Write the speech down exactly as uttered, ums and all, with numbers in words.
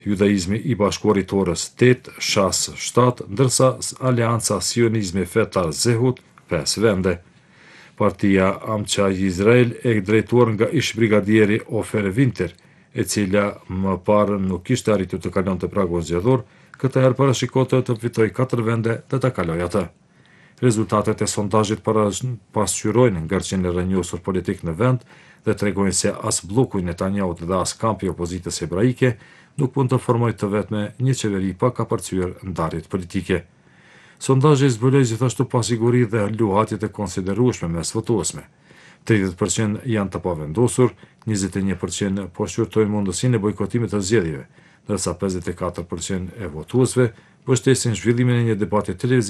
Judaizmi i Bashkuar i Torës tetë, Shas shtatë, ndërsa Aleanca Sionizmi Fetar Zehut pesë vende. Partia Amqa Izrael e drejtuar nga ish brigadieri Ofer Winter, e cila më parë nuk kishte arritur të kalonte pragun zgjedhor, këtë herë parashikohet të fitoj katër vende dhe të kaloj atë. Rezultatet e sondazhit pasqyrojnë ngërçin e rrënjosur politik në vend dhe tregojnë se as bloku i Netanjahut dhe as kampi i opozitës hebraike nuk mund të formojë të vetme një qeveri pa kapërcyer ndarjet politike. Sondazhi zbuloi gjithashtu pasiguri dhe luhatje të konsiderueshme mes votuesme. tridhjetë përqind janë të pavendosur, njëzet e një përqind po shqyrtojnë mundësinë e bojkotimit të zgjedhjeve, ndërsa pesëdhjetë e katër përqind e votuesve mbështesin zhvillimin e një debati televiziv